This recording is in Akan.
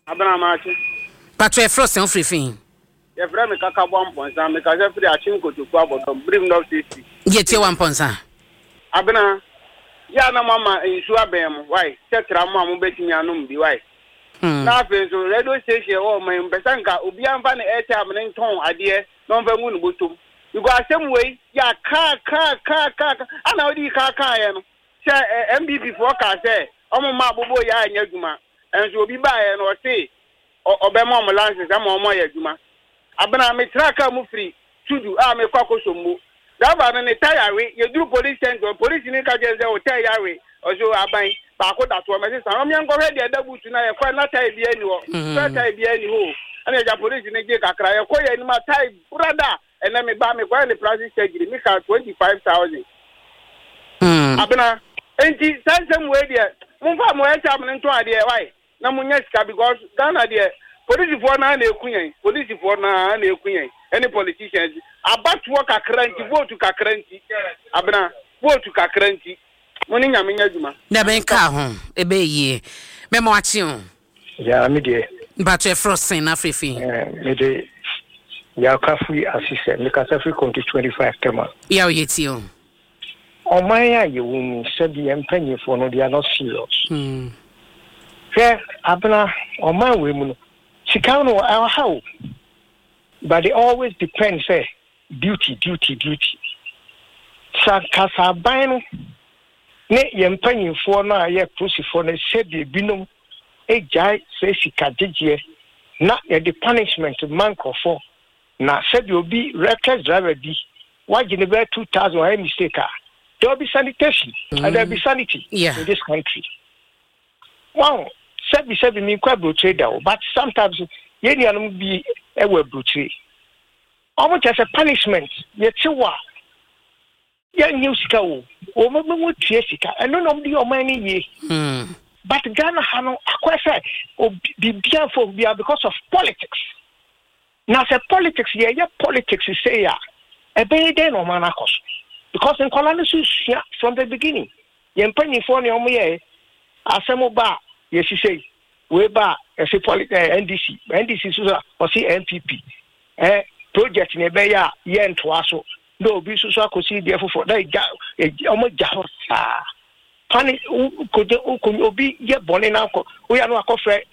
Abena machi. Patro Frozen free. Ye frɛ me kaka bɔ mpɔnsa me ka sɛ firi akyin kotoku abɔdɔm brim no sisi. Ye tie one ponsa. Abena ya na mama nsu abɛn mu why sɛ tramo a mo betimi anom bi why. Na afei so radio station o man mpɛsɛ nka obi amfa ne airtime ne nton adeɛ na ɔmfa ngu ne botom. Because asɛm wei ya ka ana odi ka yɛ no. Sɛ MBP for ka sɛ ɔmo ma bobo ya anya adwuma. Enso obi ba yɛ no ɔse obema mo lances ama mo yɛ adwuma. Abena me traka mu free tudu a me kwakosombo. Daba no ne tayare ye duru police center police ni ka je o tayare ojo aban ba ko dato me se san me nko hwe de adabutu na ye kwa na tay bia ni ho tay bia ni ho ana ja police ni je kakra ye ko ye ni ma tay brother ena me ba me kwa ni plastic surgery me ka 25,000 abena enti sansem we de mo fa mo e cham ne nto ade why na mo nya sika because Ghana de police for na ekunyen police for na ekunyen any politicians abatuo kakranti vote kakranti abena vote kakranti moni nyame nya djuma na ben ka ho ebe yie memo achi ho ya me de Patro Frozen na free me de ya kafi asise me ka safi konti 25 tema ya yeti ho o man ya ye won se bi empanyefo no they are not serious abena o man we mu no sika no how but it always depends duty sakasa ban ne yempanyinfo no aye prosifo no se de binom ejai se sika jeje na the punishment mankofo na se de obi reckless driver bi wagine be 2000 or mistake there will be sanitation and there will be sanity in this country. Wow, sabi me kwa trader, but sometimes yeni anum bi ewe brutally. Almost as a punishment, yet wa ya new sika o mo tie sika eno no di o mani ye. But Ghana hano akwese o bibia for bia because of politics. Now say politics ye politics say ya e be dey no man akos. Because in Kolanisu from the beginning, yempani for ni omo ye asemo ba ye say we ba e say NDC so or see NPP project ne be ya ye ntoa so no obi so akosi de fofo na omo jaho sa pani ko obi ye bone na ko o ya no akofre